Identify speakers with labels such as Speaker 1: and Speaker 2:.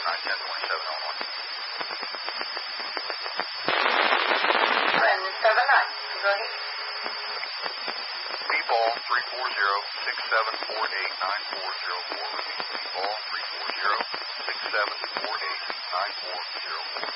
Speaker 1: Illinois.
Speaker 2: And 79, go ahead.
Speaker 1: B-ball 340-6748-9404. Repeat, B-ball 340-6748-9404.